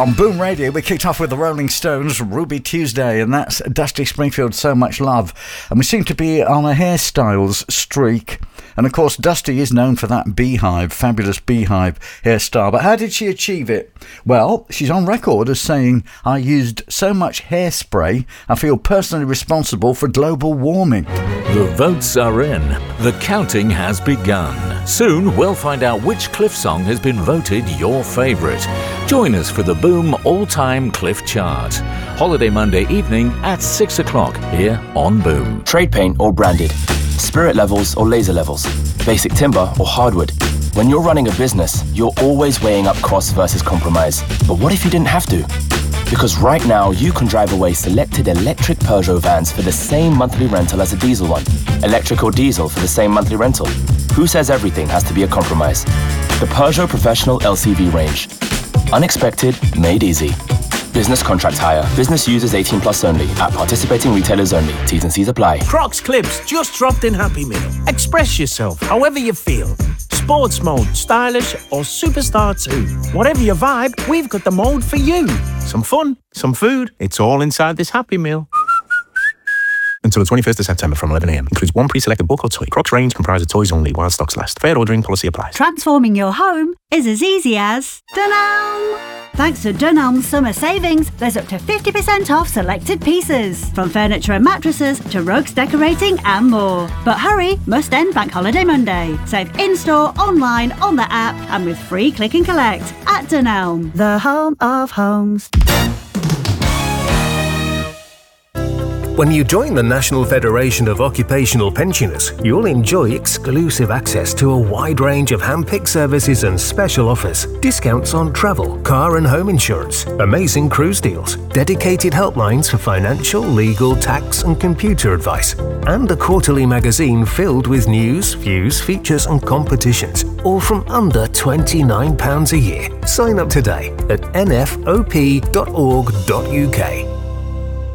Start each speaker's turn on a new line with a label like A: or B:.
A: On Boom Radio, we kicked off with the Rolling Stones, Ruby Tuesday, and that's Dusty Springfield, So Much Love. And we seem to be on a hairstyles streak. And of course, Dusty is known for that beehive, fabulous beehive hairstyle. But how did she achieve it? Well, she's on record as saying, I used so much hairspray, I feel personally responsible for global warming.
B: The votes are in. The counting has begun. Soon, we'll find out which Cliff song has been voted your favourite. Join us for the Boom All-Time Cliff Chart. Holiday Monday evening at 6 o'clock here on Boom.
C: Trade paint or branded. Spirit levels or laser levels. Basic timber or hardwood. When you're running a business, you're always weighing up cost versus compromise. But what if you didn't have to? Because right now, you can drive away selected electric Peugeot vans for the same monthly rental as a diesel one. Electric or diesel for the same monthly rental. Who says everything has to be a compromise? The Peugeot Professional LCV range. Unexpected, made easy. Business contract hire. Business users 18 plus only. At participating retailers only. T's and C's apply.
D: Crocs Clips just dropped in Happy Meal. Express yourself however you feel. Sports mode, stylish or superstar too. Whatever your vibe, we've got the mode for you. Some fun, some food. It's all inside this Happy Meal.
E: Until the 21st of September from 11 a.m. Includes one pre-selected book or toy. Crocs range comprises toys only while stocks last. Fair ordering policy applies.
F: Transforming your home is as easy as Dunelm. Thanks to Dunelm's summer savings, there's up to 50% off selected pieces. From furniture and mattresses to rugs, decorating and more. But hurry, must end Bank Holiday Monday. Save in-store, online, on the app and with free click and collect at Dunelm, the home of homes.
G: When you join the National Federation of Occupational Pensioners, you'll enjoy exclusive access to a wide range of hand-picked services and special offers, discounts on travel, car and home insurance, amazing cruise deals, dedicated helplines for financial, legal, tax and computer advice, and a quarterly magazine filled with news, views, features and competitions, all from under £29 a year. Sign up today at nfop.org.uk.